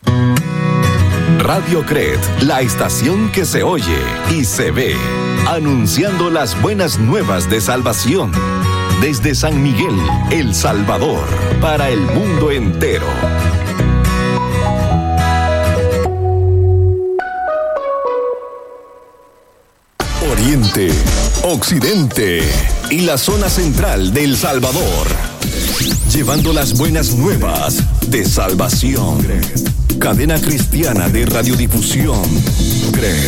Radio CRED, la estación que se oye y se ve, anunciando las buenas nuevas de salvación. Desde San Miguel, El Salvador, para el mundo entero. Oriente, Occidente y la zona central de El Salvador. Llevando las buenas nuevas de salvación. Cadena cristiana de radiodifusión, CRED.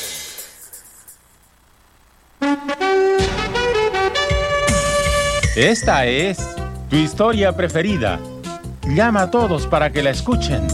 Esta es tu historia preferida. Llama a todos para que la escuchen.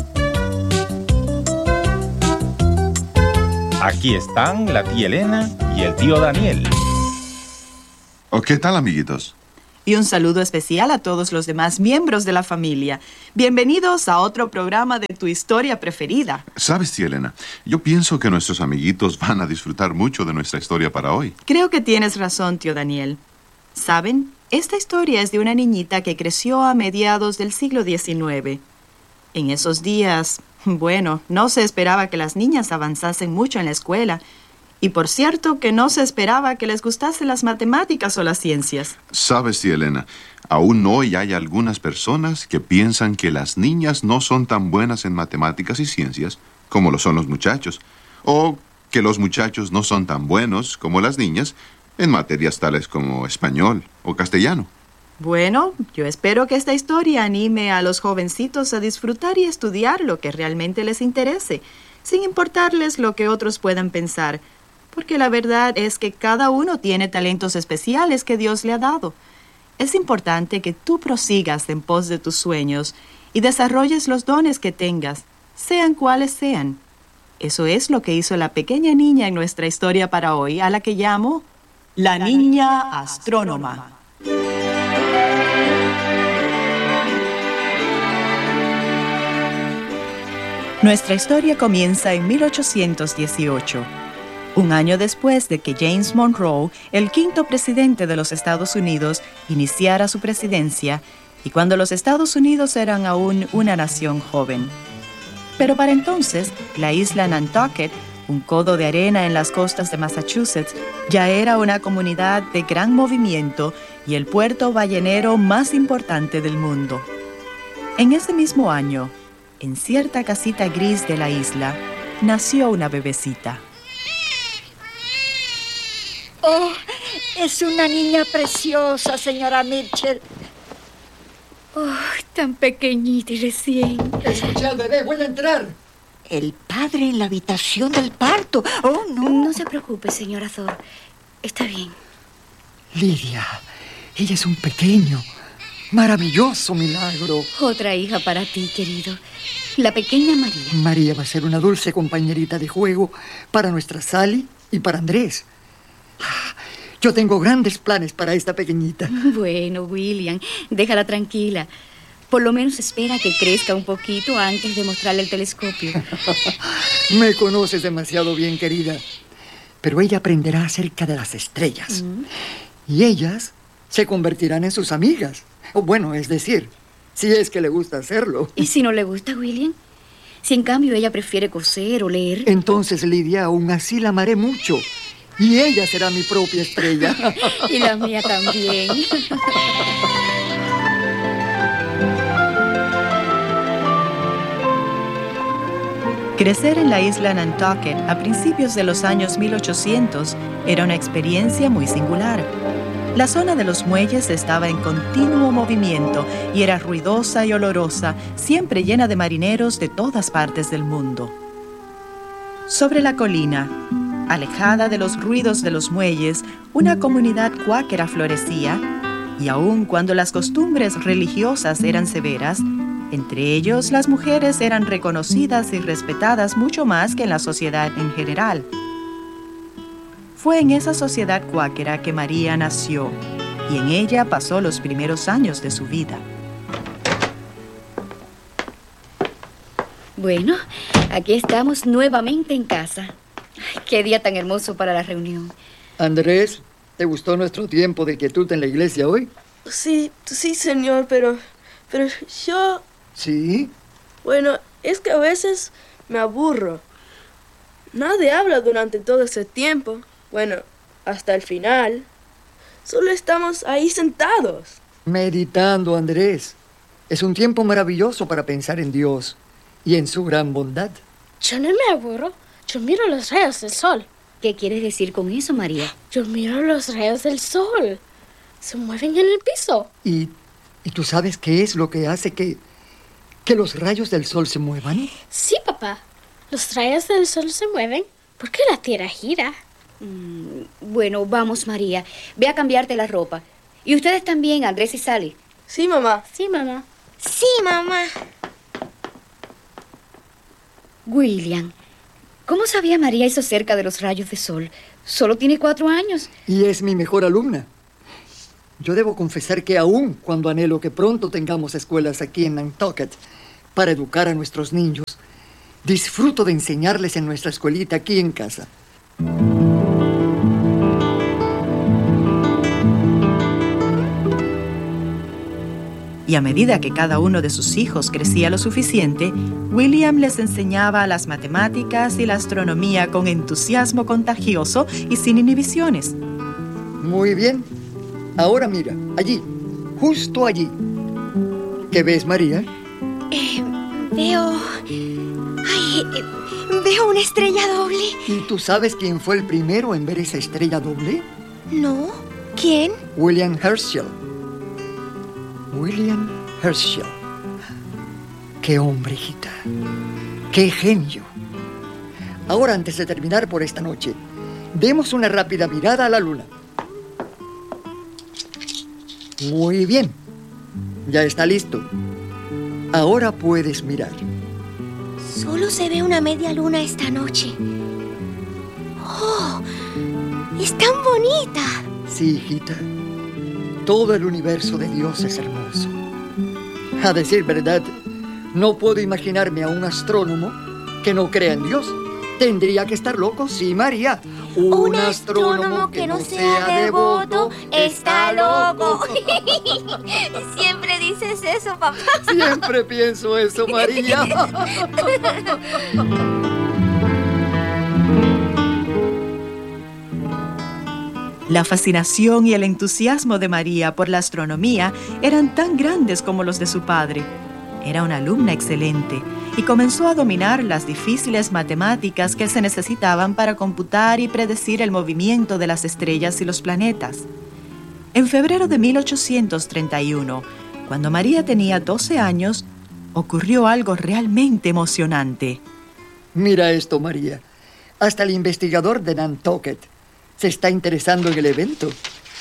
Aquí están la tía Elena y el tío Daniel. ¿Qué tal, amiguitos? Y un saludo especial a todos los demás miembros de la familia. Bienvenidos a otro programa de tu historia preferida. ¿Sabes, tía Elena? Yo pienso que nuestros amiguitos van a disfrutar mucho de nuestra historia para hoy. Creo que tienes razón, tío Daniel. ¿Saben? Esta historia es de una niñita que creció a mediados del siglo XIX. En esos días, bueno, no se esperaba que las niñas avanzasen mucho en la escuela. Y por cierto, que no se esperaba que les gustasen las matemáticas o las ciencias. Sabes, tía Elena, aún hoy hay algunas personas que piensan que las niñas no son tan buenas en matemáticas y ciencias como lo son los muchachos. O que los muchachos no son tan buenos como las niñas en materias tales como español o castellano. Bueno, yo espero que esta historia anime a los jovencitos a disfrutar y estudiar lo que realmente les interese, sin importarles lo que otros puedan pensar. Porque la verdad es que cada uno tiene talentos especiales que Dios le ha dado. Es importante que tú prosigas en pos de tus sueños y desarrolles los dones que tengas, sean cuales sean. Eso es lo que hizo la pequeña niña en nuestra historia para hoy, a la que llamo la niña astrónoma. Nuestra historia comienza en 1818. Un año después de que James Monroe, el quinto presidente de los Estados Unidos, iniciara su presidencia y cuando los Estados Unidos eran aún una nación joven. Pero para entonces, la isla Nantucket, un codo de arena en las costas de Massachusetts, ya era una comunidad de gran movimiento y el puerto ballenero más importante del mundo. En ese mismo año, en cierta casita gris de la isla, nació una bebecita. Oh, es una niña preciosa, señora Mitchell. Oh, tan pequeñita y recién. Escucha, bebé, voy a entrar. El padre en la habitación del parto. Oh, no. No se preocupe, señora Thor. Está bien. Lidia, ella es un pequeño, maravilloso milagro. Otra hija para ti, querido. La pequeña María. María va a ser una dulce compañerita de juego para nuestra Sally y para Andrés. Yo tengo grandes planes para esta pequeñita. Bueno, William, déjala tranquila. Por lo menos espera que crezca un poquito antes de mostrarle el telescopio. Me conoces demasiado bien, querida. Pero ella aprenderá acerca de las estrellas. Y ellas se convertirán en sus amigas. Bueno, es decir, si es que le gusta hacerlo. ¿Y si no le gusta, William? Si en cambio ella prefiere coser o leer. Entonces, Lidia, aún así la amaré mucho. Y ella será mi propia estrella. Y la mía también. Crecer en la isla Nantucket a principios de los años 1800 era una experiencia muy singular. La zona de los muelles estaba en continuo movimiento y era ruidosa y olorosa, siempre llena de marineros de todas partes del mundo. Sobre la colina, alejada de los ruidos de los muelles, una comunidad cuáquera florecía, y aun cuando las costumbres religiosas eran severas, entre ellos las mujeres eran reconocidas y respetadas mucho más que en la sociedad en general. Fue en esa sociedad cuáquera que María nació, y en ella pasó los primeros años de su vida. Bueno, aquí estamos nuevamente en casa. Ay, qué día tan hermoso para la reunión. Andrés, ¿te gustó nuestro tiempo de quietud en la iglesia hoy? Sí, señor, pero yo... ¿Sí? Bueno, Es que a veces me aburro. Nadie habla durante todo ese tiempo. Bueno, hasta el final. Solo estamos ahí sentados. Meditando, Andrés. Es un tiempo maravilloso para pensar en Dios y en su gran bondad. Yo no me aburro. Yo miro los rayos del sol. ¿Qué quieres decir con eso, María? Yo miro los rayos del sol. Se mueven en el piso. ¿Y tú sabes qué es lo que hace que los rayos del sol se muevan? Sí, papá. Los rayos del sol se mueven porque la Tierra gira. Bueno, vamos, María. Ve a cambiarte la ropa. Y ustedes también, Andrés y Sally. Sí, mamá. Sí, mamá. Sí, mamá. William, ¿cómo sabía María eso acerca de los rayos de sol? Solo tiene 4 años. Y es mi mejor alumna. Yo debo confesar que aún cuando anhelo que pronto tengamos escuelas aquí en Nantucket para educar a nuestros niños, disfruto de enseñarles en nuestra escuelita aquí en casa. Y a medida que cada uno de sus hijos crecía lo suficiente, William les enseñaba las matemáticas y la astronomía con entusiasmo contagioso y sin inhibiciones. Muy bien. Ahora mira, allí, justo allí. ¿Qué ves, María? Veo una estrella doble. ¿Y tú sabes quién fue el primero en ver esa estrella doble? No. ¿Quién? William Herschel. William Herschel. ¡Qué hombre, hijita! ¡Qué genio! Ahora, antes de terminar por esta noche, demos una rápida mirada a la luna. Muy bien. Ya está listo. Ahora puedes mirar. Solo se ve una media luna esta noche. ¡Oh! ¡Es tan bonita! Sí, hijita. Todo el universo de Dios es hermoso. A decir verdad, no puedo imaginarme a un astrónomo que no crea en Dios. Tendría que estar loco, sí, María. Un astrónomo que no sea devoto está loco. Siempre dices eso, papá. Siempre pienso eso, María. La fascinación y el entusiasmo de María por la astronomía eran tan grandes como los de su padre. Era una alumna excelente y comenzó a dominar las difíciles matemáticas que se necesitaban para computar y predecir el movimiento de las estrellas y los planetas. En febrero de 1831, cuando María tenía 12 años, ocurrió algo realmente emocionante. Mira esto, María. Hasta el investigador de Nantucket se está interesando en el evento.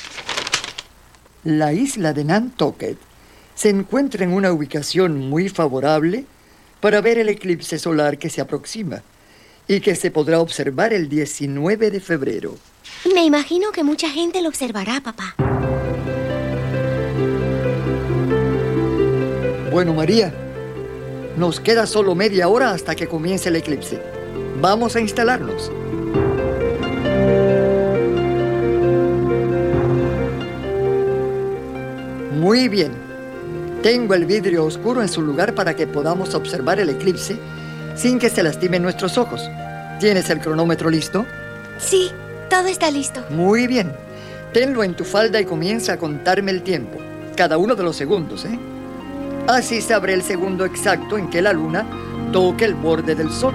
La isla de Nantucket se encuentra en una ubicación muy favorable para ver el eclipse solar que se aproxima y que se podrá observar el 19 de febrero. Me imagino que mucha gente lo observará, papá. Bueno, María, nos queda solo media hora hasta que comience el eclipse. Vamos a instalarnos. Muy bien. Tengo el vidrio oscuro en su lugar para que podamos observar el eclipse sin que se lastimen nuestros ojos. ¿Tienes el cronómetro listo? Sí, todo está listo. Muy bien. Tenlo en tu falda y comienza a contarme el tiempo. Cada uno de los segundos, ¿eh? Así sabré el segundo exacto en que la luna toque el borde del sol.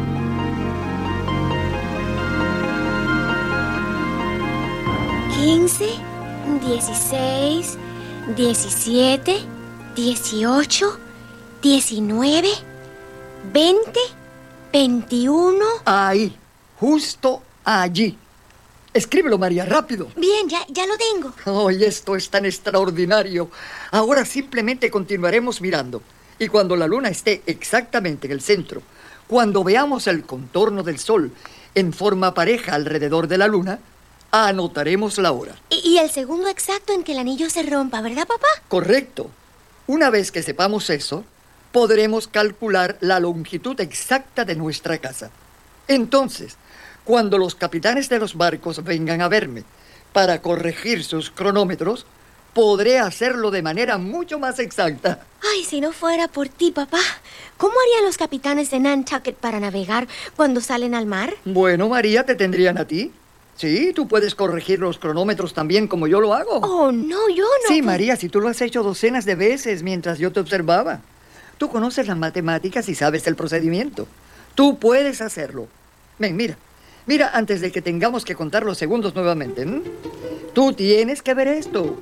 15, 16, 17, 18, 19, 20, 21... Ahí, justo allí. Escríbelo, María, rápido. Bien, ya lo tengo. ¡Ay, esto es tan extraordinario! Ahora simplemente continuaremos mirando. Y cuando la luna esté exactamente en el centro, cuando veamos el contorno del sol en forma pareja alrededor de la luna, anotaremos la hora. Y el segundo exacto en que el anillo se rompa, ¿verdad, papá? Correcto. Una vez que sepamos eso, podremos calcular la longitud exacta de nuestra casa. Entonces, cuando los capitanes de los barcos vengan a verme para corregir sus cronómetros, podré hacerlo de manera mucho más exacta. Ay, si no fuera por ti, papá. ¿Cómo harían los capitanes de Nantucket para navegar cuando salen al mar? Bueno, María, te tendrían a ti. Sí, tú puedes corregir los cronómetros también como yo lo hago. Oh, no, yo no. Sí, María, si tú lo has hecho docenas de veces mientras yo te observaba. Tú conoces las matemáticas y sabes el procedimiento. Tú puedes hacerlo. Ven, mira. Mira, antes de que tengamos que contar los segundos nuevamente. ¿M? Tú tienes que ver esto.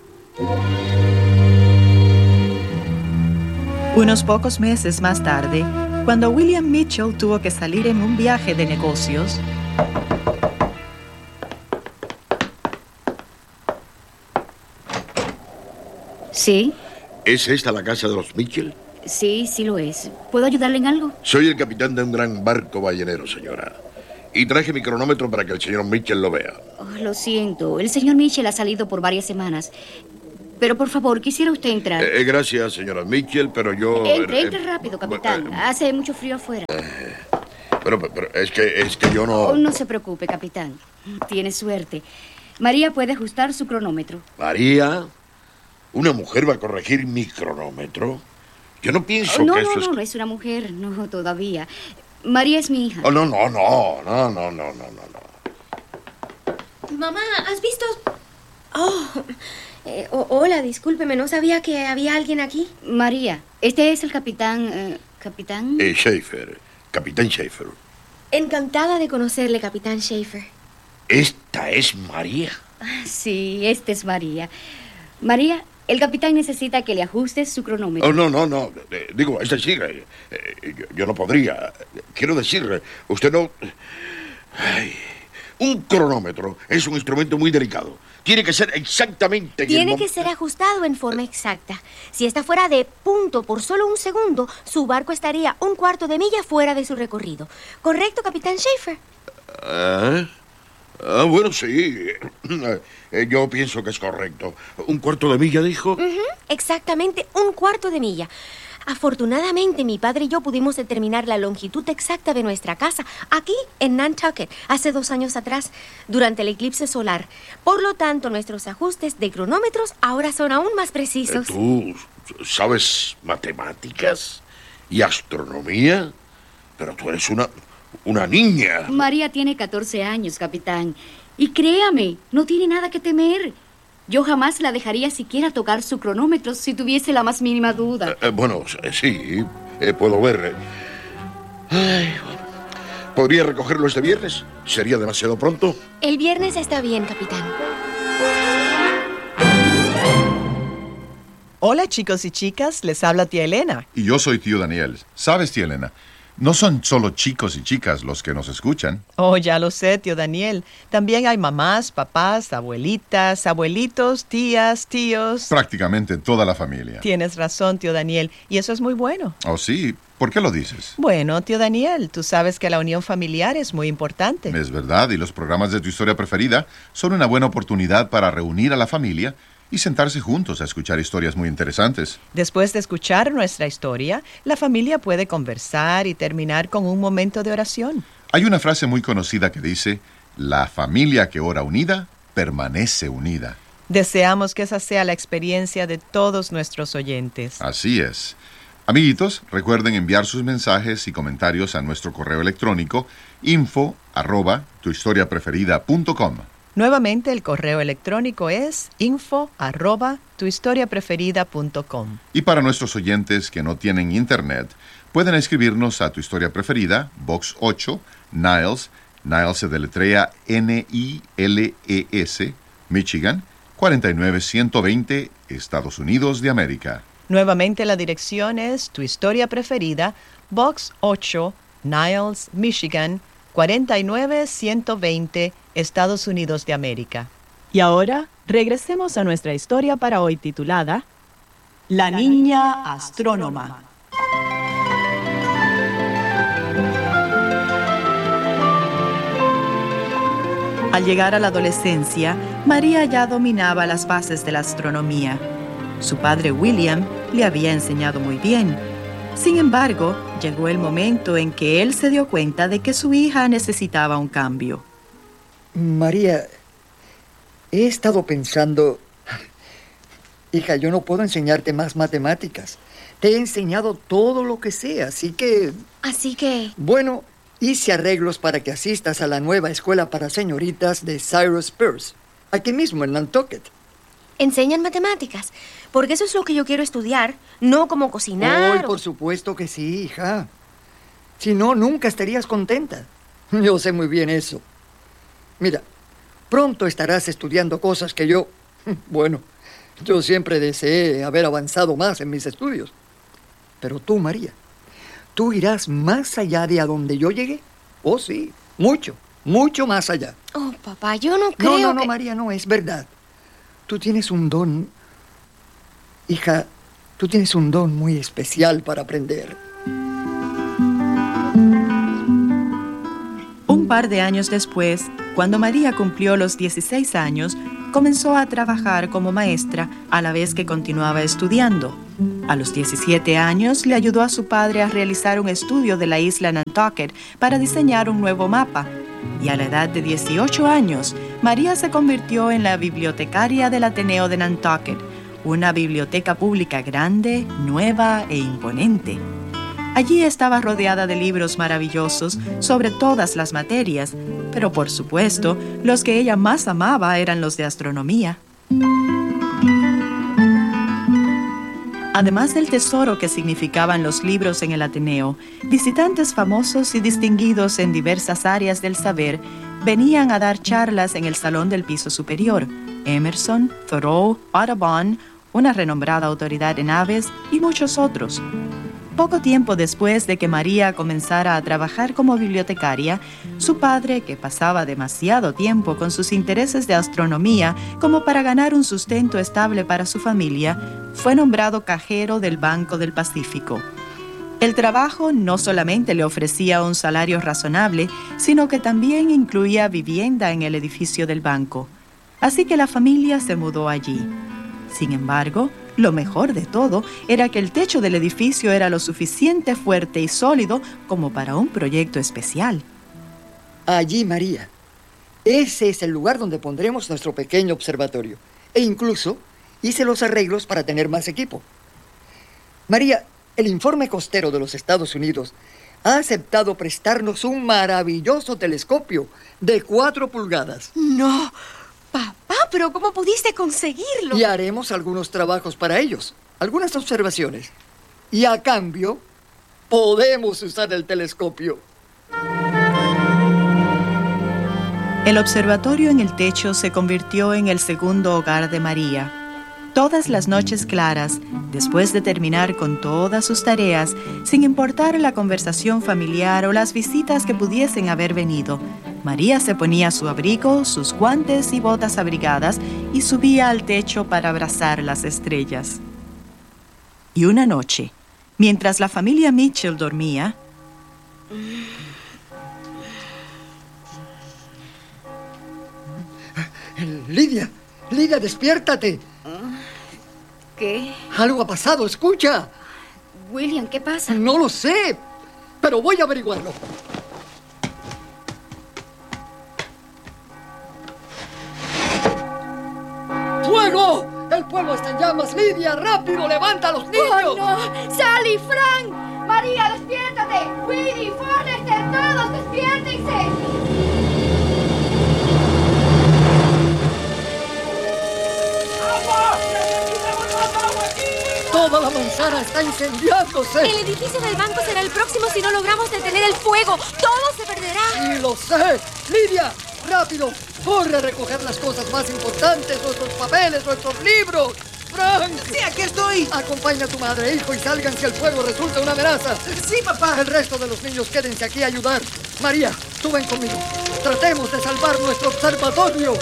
Unos pocos meses más tarde, cuando William Mitchell tuvo que salir en un viaje de negocios, ¿Sí? ¿Es esta la casa de los Mitchell? Sí, sí lo es. ¿Puedo ayudarle en algo? Soy el capitán de un gran barco ballenero, señora. Y traje mi cronómetro para que el señor Mitchell lo vea. Oh, lo siento. El señor Mitchell ha salido por varias semanas. Pero, por favor, quisiera usted entrar. Gracias, señora Mitchell, pero yo... Entre rápido, capitán. Hace mucho frío afuera. Pero es que yo no... Oh, no se preocupe, capitán. Tiene suerte. María puede ajustar su cronómetro. ¿María? ¿Una mujer va a corregir mi cronómetro? Yo no pienso que eso es... No es una mujer. No, todavía. María es mi hija. Oh, no. Mamá, ¿has visto...? Hola, discúlpeme, no sabía que había alguien aquí. María, este es el capitán... ¿Capitán? Schaefer, capitán Schaefer. Encantada de conocerle, capitán Schaefer. ¿Esta es María? Sí, esta es María. María, el capitán necesita que le ajustes su cronómetro. Oh, no. Digo, es decir, yo no podría. Quiero decir, usted no... Ay, un cronómetro es un instrumento muy delicado. Tiene que ser exactamente... Tiene que ser ajustado en forma exacta. Si esta fuera de punto por solo un segundo, su barco estaría 1/4 de milla fuera de su recorrido. ¿Correcto, capitán Schaefer? Bueno, sí. Yo pienso que es correcto. ¿1/4 de milla, dijo? Exactamente 1/4 de milla. Afortunadamente, mi padre y yo pudimos determinar la longitud exacta de nuestra casa aquí en Nantucket hace 2 años atrás, durante el eclipse solar. Por lo tanto, nuestros ajustes de cronómetros ahora son aún más precisos. ¿Tú sabes matemáticas y astronomía? Pero tú eres una niña. María tiene 14 años, capitán. Y créame, no tiene nada que temer. Yo jamás la dejaría siquiera tocar su cronómetro si tuviese la más mínima duda. Bueno, sí, puedo ver. ¿Podría recogerlo este viernes? ¿Sería demasiado pronto? El viernes está bien, capitán. Hola, chicos y chicas, les habla tía Elena. Y yo soy tío Daniel. ¿Sabes, tía Elena? No son solo chicos y chicas los que nos escuchan. Oh, ya lo sé, tío Daniel. También hay mamás, papás, abuelitas, abuelitos, tías, tíos. Prácticamente toda la familia. Tienes razón, tío Daniel, y eso es muy bueno. Oh, sí. ¿Por qué lo dices? Bueno, tío Daniel, tú sabes que la unión familiar es muy importante. Es verdad, y los programas de Tu Historia Preferida son una buena oportunidad para reunir a la familia y sentarse juntos a escuchar historias muy interesantes. Después de escuchar nuestra historia, la familia puede conversar y terminar con un momento de oración. Hay una frase muy conocida que dice, la familia que ora unida, permanece unida. Deseamos que esa sea la experiencia de todos nuestros oyentes. Así es. Amiguitos, recuerden enviar sus mensajes y comentarios a nuestro correo electrónico info@tuhistoriapreferida.com. Nuevamente, el correo electrónico es info@tuhistoriapreferida.com. Y para nuestros oyentes que no tienen internet, pueden escribirnos a Tu Historia Preferida, Box 8, Niles se deletrea Niles, Michigan, 49120, Estados Unidos de América. Nuevamente, la dirección es Tu Historia Preferida, Box 8, Niles, Michigan, 49120, Estados Unidos de América. Y ahora, regresemos a nuestra historia para hoy titulada La Niña Astrónoma. Al llegar a la adolescencia, María ya dominaba las bases de la astronomía. Su padre William le había enseñado muy bien. Sin embargo, llegó el momento en que él se dio cuenta de que su hija necesitaba un cambio. María, he estado pensando... Hija, yo no puedo enseñarte más matemáticas. Te he enseñado todo lo que sé, así que... Así que... Bueno, hice arreglos para que asistas a la nueva escuela para señoritas de Cyrus Peirce, aquí mismo en Nantucket. ¿Enseñan matemáticas? Porque eso es lo que yo quiero estudiar, no como cocinar. Por supuesto que sí, hija. Si no, nunca estarías contenta. Yo sé muy bien eso. Mira, pronto estarás estudiando cosas que yo... Bueno, yo siempre deseé haber avanzado más en mis estudios. Pero tú, María, ¿tú irás más allá de a donde yo llegué? Oh, sí, mucho, mucho más allá. Oh, papá, yo no creo No, María, no, es verdad. Tú tienes un don... Hija, tú tienes un don muy especial para aprender. Un par de años después, cuando María cumplió los 16 años, comenzó a trabajar como maestra a la vez que continuaba estudiando. A los 17 años le ayudó a su padre a realizar un estudio de la isla Nantucket para diseñar un nuevo mapa. Y a la edad de 18 años, María se convirtió en la bibliotecaria del Ateneo de Nantucket, una biblioteca pública grande, nueva e imponente. Allí estaba rodeada de libros maravillosos sobre todas las materias, pero por supuesto, los que ella más amaba eran los de astronomía. Además del tesoro que significaban los libros en el Ateneo, visitantes famosos y distinguidos en diversas áreas del saber venían a dar charlas en el salón del piso superior. Emerson, Thoreau, Audubon, una renombrada autoridad en aves y muchos otros. Poco tiempo después de que María comenzara a trabajar como bibliotecaria, su padre, que pasaba demasiado tiempo con sus intereses de astronomía como para ganar un sustento estable para su familia, fue nombrado cajero del Banco del Pacífico. El trabajo no solamente le ofrecía un salario razonable, sino que también incluía vivienda en el edificio del banco. Así que la familia se mudó allí. Sin embargo, lo mejor de todo era que el techo del edificio era lo suficiente fuerte y sólido como para un proyecto especial. Allí, María. Ese es el lugar donde pondremos nuestro pequeño observatorio. E incluso hice los arreglos para tener más equipo. María, el informe costero de los Estados Unidos ha aceptado prestarnos un maravilloso telescopio de 4 pulgadas. ¡No! Papá, ¿pero cómo pudiste conseguirlo? Y haremos algunos trabajos para ellos, algunas observaciones. Y a cambio, podemos usar el telescopio. El observatorio en el techo se convirtió en el segundo hogar de María. Todas las noches claras, después de terminar con todas sus tareas, sin importar la conversación familiar o las visitas que pudiesen haber venido, María se ponía su abrigo, sus guantes y botas abrigadas y subía al techo para abrazar las estrellas. Y una noche, mientras la familia Mitchell dormía... Lidia, despiértate. ¿Qué? Algo ha pasado, escucha. William, ¿qué pasa? No lo sé, pero voy a averiguarlo. ¡Fuego! ¡El pueblo está en llamas! ¡Lidia, rápido, levanta a los niños! ¡Oh, no! ¡Sally, Frank! ¡María, despiértate! ¡Willy, Forrester, todos, despiértense! ¡Toda la manzana está incendiándose! El edificio del banco será el próximo si no logramos detener el fuego. ¡Todo se perderá! ¡Sí, lo sé! ¡Lidia, rápido! ¡Corre a recoger las cosas más importantes! ¡Nuestros papeles, nuestros libros! ¡Frank! Sí, aquí estoy. Acompaña a tu madre e hijo y salgan si el fuego resulta una amenaza. Sí, papá. El resto de los niños quédense aquí a ayudar. María, tú ven conmigo. Tratemos de salvar nuestro observatorio.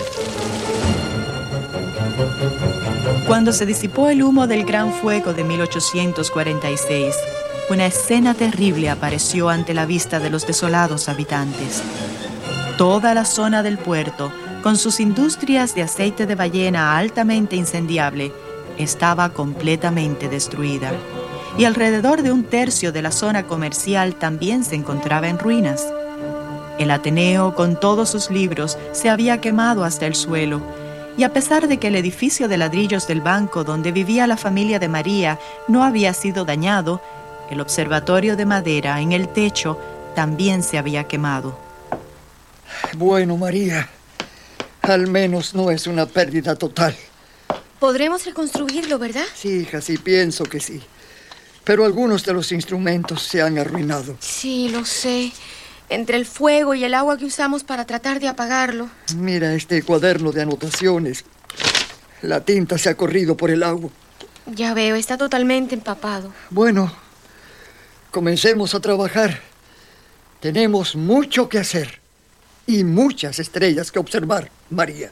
Cuando se disipó el humo del gran fuego de 1846, una escena terrible apareció ante la vista de los desolados habitantes. Toda la zona del puerto, con sus industrias de aceite de ballena altamente incendiable, estaba completamente destruida. Y alrededor de 1/3 de la zona comercial también se encontraba en ruinas. El Ateneo, con todos sus libros, se había quemado hasta el suelo, y a pesar de que el edificio de ladrillos del banco donde vivía la familia de María no había sido dañado, el observatorio de madera en el techo también se había quemado. Bueno, María, al menos no es una pérdida total. Podremos reconstruirlo, ¿verdad? Sí, hija, sí, pienso que sí. Pero algunos de los instrumentos se han arruinado. Sí, lo sé. Entre el fuego y el agua que usamos para tratar de apagarlo. Mira este cuaderno de anotaciones. La tinta se ha corrido por el agua. Ya veo, está totalmente empapado. Bueno, comencemos a trabajar. Tenemos mucho que hacer y muchas estrellas que observar, María.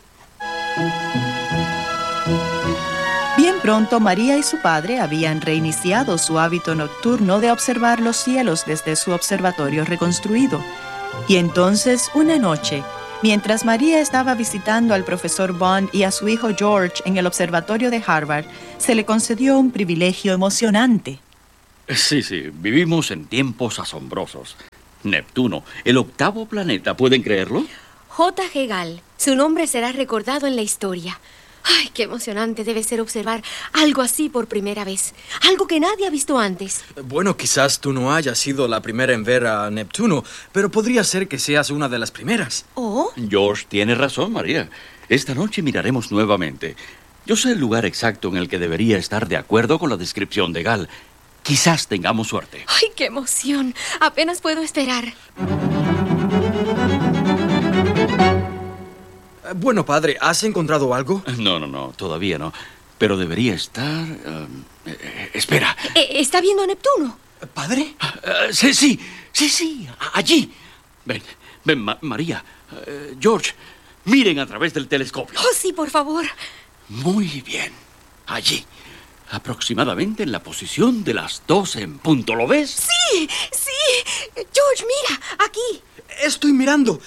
Bien pronto, María y su padre habían reiniciado su hábito nocturno de observar los cielos desde su observatorio reconstruido. Y entonces, una noche, mientras María estaba visitando al profesor Bond y a su hijo George en el observatorio de Harvard, se le concedió un privilegio emocionante. Sí, vivimos en tiempos asombrosos. Neptuno, el 8º planeta, ¿pueden creerlo? J.G. Gall, su nombre será recordado en la historia. ¡Ay, qué emocionante debe ser observar algo así por primera vez! Algo que nadie ha visto antes. Bueno, quizás tú no hayas sido la primera en ver a Neptuno, pero podría ser que seas una de las primeras. ¿Oh? George tiene razón, María. Esta noche miraremos nuevamente. Yo sé el lugar exacto en el que debería estar de acuerdo con la descripción de Gall. Quizás tengamos suerte. ¡Ay, qué emoción! Apenas puedo esperar. Bueno, padre, ¿has encontrado algo? No, todavía no. Pero debería estar... espera. ¿Está viendo a Neptuno? ¿Padre? Sí, allí. Ven, María. George, miren a través del telescopio. Oh, sí, por favor. Muy bien. Allí. Aproximadamente en la posición de las 12 en punto. ¿Lo ves? Sí. George, mira, aquí. Estoy mirando.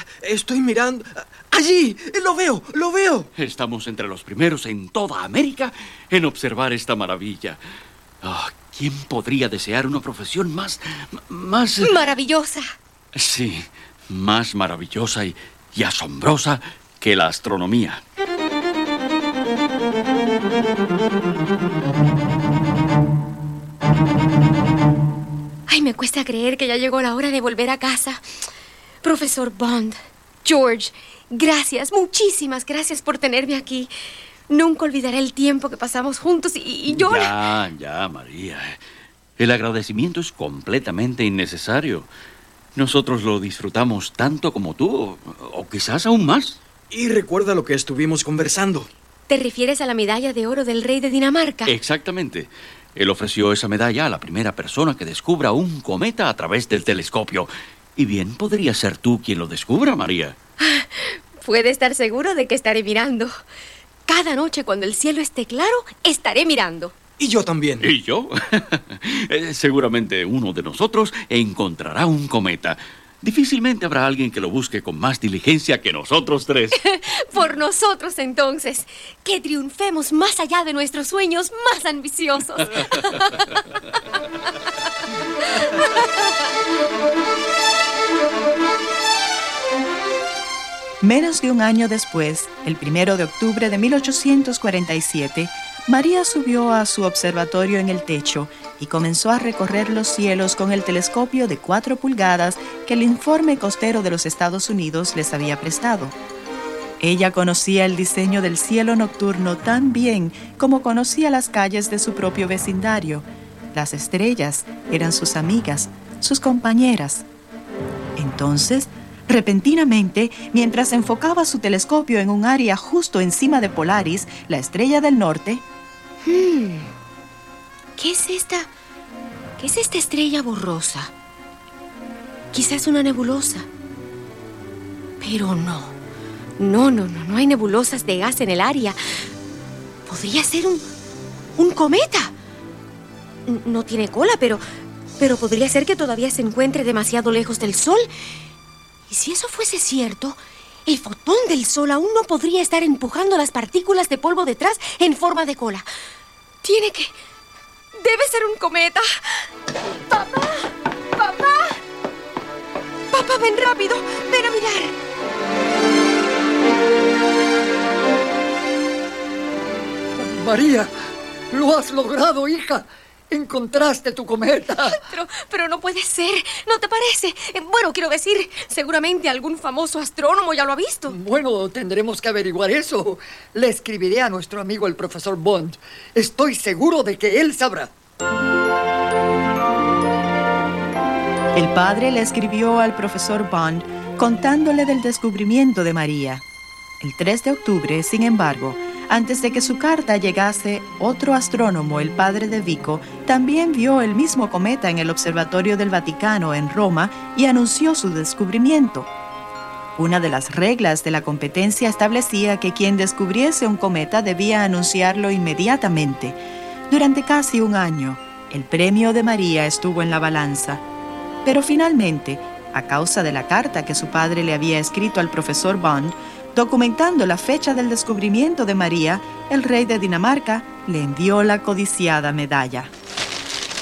Allí, lo veo. Estamos entre los primeros en toda América en observar esta maravilla. ¿Quién podría desear una profesión más... maravillosa? Sí, más maravillosa y asombrosa que la astronomía. Ay, me cuesta creer que ya llegó la hora de volver a casa. Profesor Bond, George, gracias, muchísimas gracias por tenerme aquí. Nunca olvidaré el tiempo que pasamos juntos y yo... Ya, María. El agradecimiento es completamente innecesario. Nosotros lo disfrutamos tanto como tú, o quizás aún más. Y recuerda lo que estuvimos conversando. ¿Te refieres a la medalla de oro del rey de Dinamarca? Exactamente. Él ofreció esa medalla a la primera persona que descubra un cometa a través del telescopio. Y bien podría ser tú quien lo descubra, María. Puede estar seguro de que estaré mirando. Cada noche cuando el cielo esté claro, estaré mirando. Y yo también. ¿Y yo? Seguramente uno de nosotros encontrará un cometa. Difícilmente habrá alguien que lo busque con más diligencia que nosotros tres. Por nosotros, entonces. Que triunfemos más allá de nuestros sueños más ambiciosos. Menos de un año después, el 1 de octubre de 1847, María subió a su observatorio en el techo y comenzó a recorrer los cielos con el telescopio de 4 pulgadas que el Informe Costero de los Estados Unidos les había prestado. Ella conocía el diseño del cielo nocturno tan bien como conocía las calles de su propio vecindario. Las estrellas eran sus amigas, sus compañeras. Entonces, repentinamente, mientras enfocaba su telescopio en un área justo encima de Polaris, la estrella del norte... ¿Qué es esta estrella borrosa? Quizás una nebulosa. Pero no hay nebulosas de gas en el área. Podría ser un cometa. No tiene cola, pero podría ser que todavía se encuentre demasiado lejos del Sol. Y si eso fuese cierto, el fotón del Sol aún no podría estar empujando las partículas de polvo detrás en forma de cola. Debe ser un cometa. ¡Papá! ¡Papá, ven rápido! ¡Ven a mirar! María, lo has logrado, hija. Encontraste tu cometa. Pero no puede ser, ¿no te parece? Bueno, quiero decir, seguramente algún famoso astrónomo ya lo ha visto. Bueno, tendremos que averiguar eso. Le escribiré a nuestro amigo el profesor Bond. Estoy seguro de que él sabrá. El padre le escribió al profesor Bond contándole del descubrimiento de María. El 3 de octubre, sin embargo, antes de que su carta llegase, otro astrónomo, el padre de Vico, también vio el mismo cometa en el Observatorio del Vaticano en Roma y anunció su descubrimiento. Una de las reglas de la competencia establecía que quien descubriese un cometa debía anunciarlo inmediatamente. Durante casi un año, el premio de María estuvo en la balanza. Pero finalmente, a causa de la carta que su padre le había escrito al profesor Bond, documentando la fecha del descubrimiento de María, el rey de Dinamarca le envió la codiciada medalla.